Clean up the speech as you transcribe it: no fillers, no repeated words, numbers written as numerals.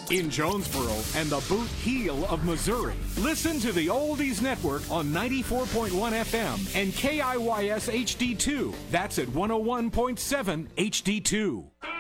In Jonesboro and the Boot Heel of Missouri. Listen to the Oldies Network on 94.1 FM and KIYS HD2. That's at 101.7 HD2.